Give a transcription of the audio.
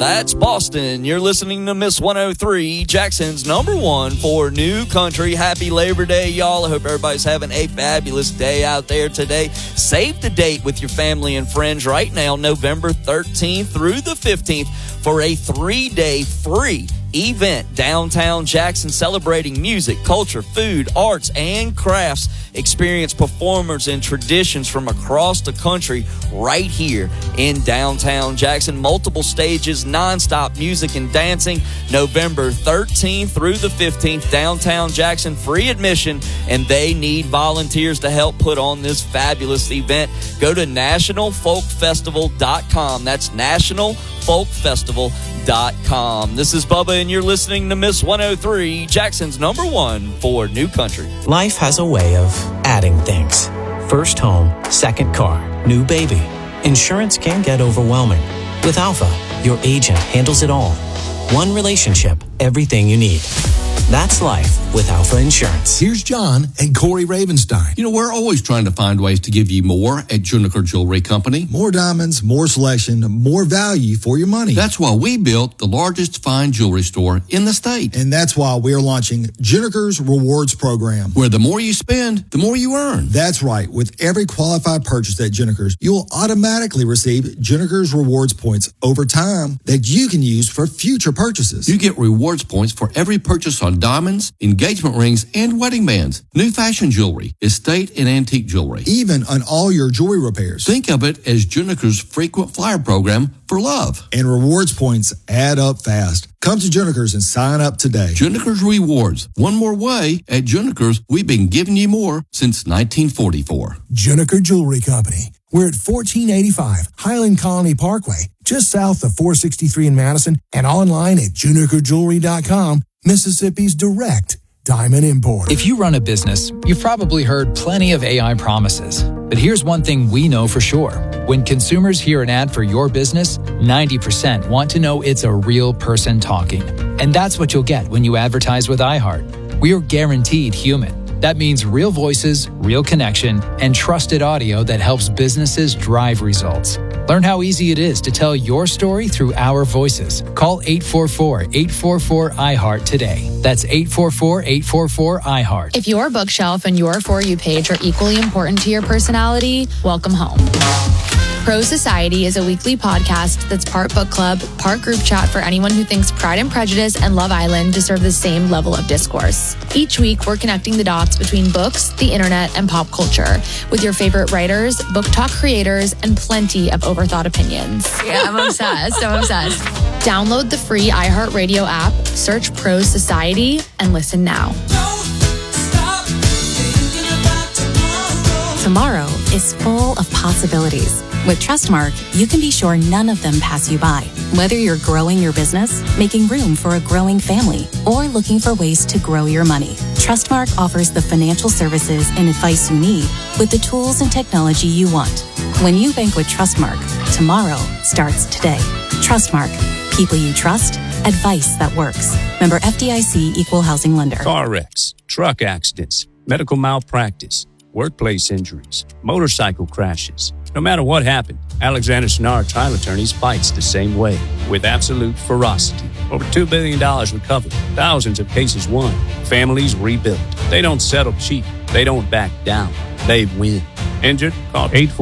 That's Boston. You're listening to Miss 103, Jackson's number one for new country. Happy Labor Day, y'all. I hope everybody's having a fabulous day out there today. Save the date with your family and friends right now, November 13th through the 15th, for a 3-day free event downtown Jackson, celebrating music, culture, food, arts, and crafts. Experience performers and traditions from across the country right here in downtown Jackson. Multiple stages, nonstop music and dancing. November 13th through the 15th, downtown Jackson, free admission, and they need volunteers to help put on this fabulous event. Go to nationalfolkfestival.com. That's nationalfolkfestival.com. This is Bubba, and you're listening to Miss 103, Jackson's number one for new country. Life has a way of adding things. First home, second car, new baby. Insurance can get overwhelming. With Alpha, your agent handles it all. One relationship, everything you need. That's life with Alpha Insurance. Here's John and Corey Ravenstein. You know, we're always trying to find ways to give you more at Juniker Jewelry Company. More diamonds, more selection, more value for your money. That's why we built the largest fine jewelry store in the state. And that's why we're launching Juniker's Rewards Program, where the more you spend, the more you earn. That's right. With every qualified purchase at Juniker's, you'll automatically receive Juniker's Rewards points over time that you can use for future purchases. You get rewards points for every purchase on diamonds, engagement rings, and wedding bands, new fashion jewelry, estate and antique jewelry. Even on all your jewelry repairs. Think of it as Juniker's frequent flyer program for love. And rewards points add up fast. Come to Juniker's and sign up today. Juniker's Rewards. One more way. At Juniker's, we've been giving you more since 1944. Juniker Jewelry Company. We're at 1485 Highland Colony Parkway, just south of 463 in Madison, and online at junikerjewelry.com, Mississippi's direct diamond importer. If you run a business, you've probably heard plenty of AI promises. But here's one thing we know for sure. When consumers hear an ad for your business, 90% want to know it's a real person talking. And that's what you'll get when you advertise with iHeart. We are guaranteed human. That means real voices, real connection, and trusted audio that helps businesses drive results. Learn how easy it is to tell your story through our voices. Call 844-844-iHeart today. That's 844-844-iHeart. If your bookshelf and your For You page are equally important to your personality, welcome home. Pro Society is a weekly podcast that's part book club, part group chat for anyone who thinks Pride and Prejudice and Love Island deserve the same level of discourse. Each week, we're connecting the dots between books, the internet, and pop culture with your favorite writers, book talk creators, and plenty of overthought opinions. Yeah, I'm obsessed. Download the free iHeartRadio app, search Pro Society, and listen now. Tomorrow is full of possibilities. With Trustmark, you can be sure none of them pass you by. Whether you're growing your business, making room for a growing family, or looking for ways to grow your money, Trustmark offers the financial services and advice you need with the tools and technology you want. When you bank with Trustmark, tomorrow starts today. Trustmark. People you trust. Advice that works. Member FDIC Equal Housing Lender. Car wrecks, truck accidents, medical malpractice, workplace injuries, motorcycle crashes. No matter what happened, Alexander Sonar Trial Attorneys fights the same way, with absolute ferocity. Over $2 billion recovered, thousands of cases won, families rebuilt. They don't settle cheap. They don't back down. They win. Injured? Call 844